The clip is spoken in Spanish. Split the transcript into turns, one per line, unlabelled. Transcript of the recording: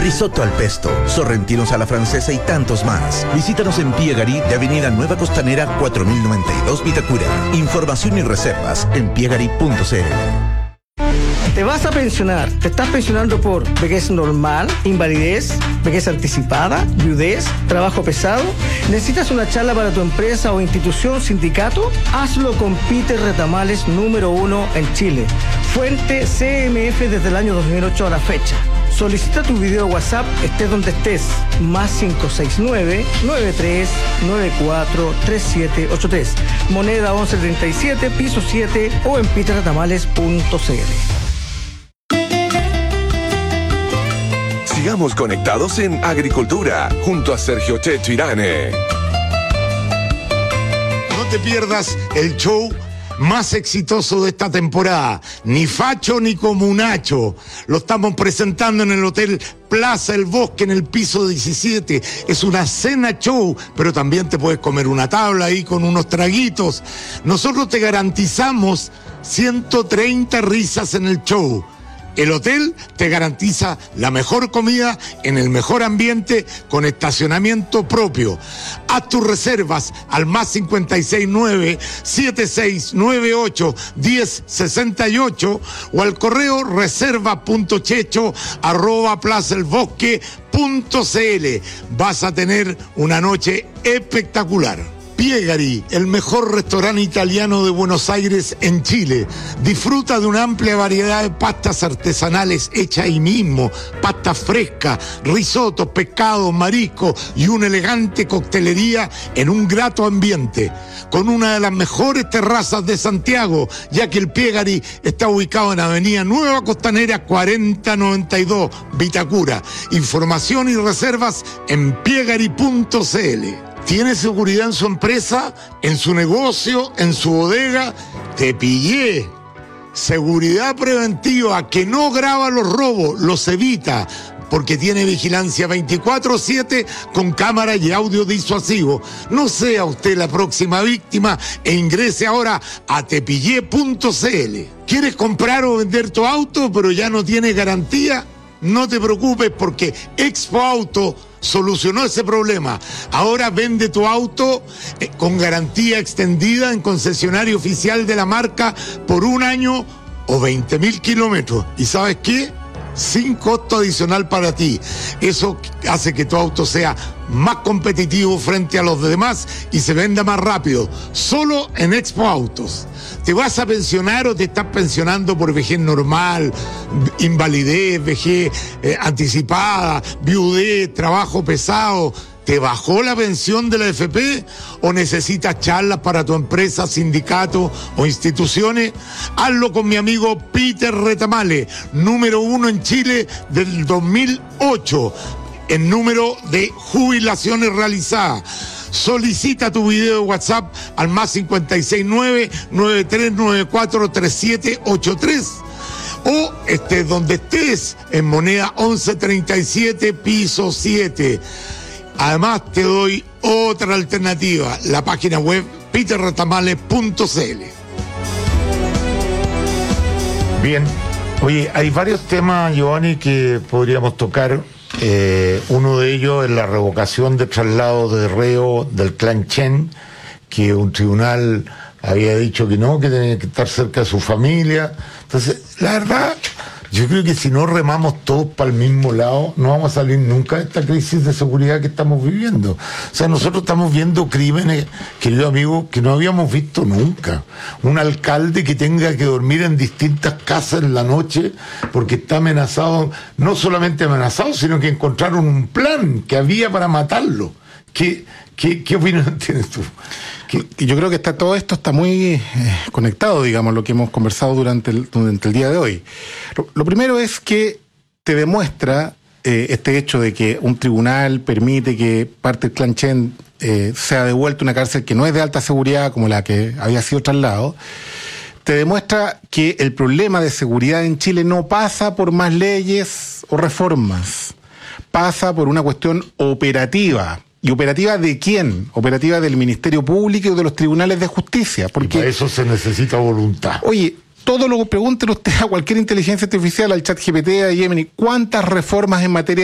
risotto al pesto, sorrentinos a la francesa y tantos más. Visítanos en Piegari de Avenida Nueva Costanera 4092 Vitacura. Información y reservas en piegari.cl.
Te vas a pensionar. ¿Te estás pensionando por vejez normal, invalidez, vejez anticipada, viudez, trabajo pesado? ¿Necesitas una charla para tu empresa o institución, sindicato? Hazlo con Peter Retamales, número 1 en Chile. Fuente CMF desde el año 2008 a la fecha. Solicita tu video WhatsApp, estés donde estés. Más 569-9394-3783. Moneda 1137, piso 7 o en peterretamales.cl.
Sigamos conectados en Agricultura, junto a Sergio Checho Irane.
No te pierdas el show más exitoso de esta temporada, ni facho ni comunacho. Lo estamos presentando en el Hotel Plaza El Bosque, en el piso 17. Es una cena show, pero también te puedes comer una tabla ahí con unos traguitos. Nosotros te garantizamos 130 risas en el show. El hotel te garantiza la mejor comida en el mejor ambiente con estacionamiento propio. Haz tus reservas al más 569-7698-1068 o al correo reserva.checho@plazaelbosque.cl. Vas a tener una noche espectacular. Piegari, el mejor restaurante italiano de Buenos Aires en Chile. Disfruta de una amplia variedad de pastas artesanales hechas ahí mismo, pastas frescas, risotos, pescados, mariscos y una elegante coctelería en un grato ambiente, con una de las mejores terrazas de Santiago, ya que el Piegari está ubicado en Avenida Nueva Costanera 4092, Vitacura. Información y reservas en piegari.cl. ¿Tiene seguridad en su empresa, en su negocio, en su bodega? Te pillé. Seguridad preventiva que no graba los robos, los evita, porque tiene vigilancia 24/7 con cámara y audio disuasivo. No sea usted la próxima víctima e ingrese ahora a tepillé.cl. ¿Quieres comprar o vender tu auto pero ya no tiene garantía? No te preocupes, porque Expo Auto solucionó ese problema. Ahora vende tu auto con garantía extendida en concesionario oficial de la marca por 1 año o 20.000 kilómetros. ¿Y sabes qué? Sin costo adicional para ti. Eso hace que tu auto sea más competitivo frente a los demás y se venda más rápido. Solo en Expo Autos. ¿Te vas a pensionar o te estás pensionando por vejez normal, invalidez, vejez anticipada, viudez, trabajo pesado? ¿Te bajó la pensión de la AFP o necesitas charlas para tu empresa, sindicato o instituciones? Hazlo con mi amigo Peter Retamales, número 1 en Chile del 2008 en número de jubilaciones realizadas. Solicita tu video de WhatsApp al más 569-9394-3783 o estés donde estés, en moneda 1137, piso 7. Además te doy otra alternativa, la página web peterretamales.cl.
Bien, oye, hay varios temas, Giovanni, que podríamos tocar. Uno de ellos es la revocación de traslado de reo del clan Chen, que un tribunal había dicho que no, que tenía que estar cerca de su familia. Entonces, la verdad, yo creo que si no remamos todos para el mismo lado, no vamos a salir nunca de esta crisis de seguridad que estamos viviendo. O sea, nosotros estamos viendo crímenes, querido amigo, que no habíamos visto nunca. Un alcalde que tenga que dormir en distintas casas en la noche porque está amenazado, no solamente amenazado, sino que encontraron un plan que había para matarlo. ¿Qué opinión tienes tú?
Yo creo que todo esto está muy conectado, digamos, lo que hemos conversado durante el día de hoy. Lo primero es que te demuestra este hecho de que un tribunal permite que parte del clan Chen sea devuelta a una cárcel que no es de alta seguridad como la que había sido trasladado. Te demuestra que el problema de seguridad en Chile no pasa por más leyes o reformas, pasa por una cuestión operativa. ¿Y operativa de quién? Operativa del Ministerio Público y de los tribunales de justicia. Porque
y para eso se necesita voluntad.
Oye, todo lo que pregúntele usted a cualquier inteligencia artificial, al ChatGPT, a Gemini, ¿cuántas reformas en materia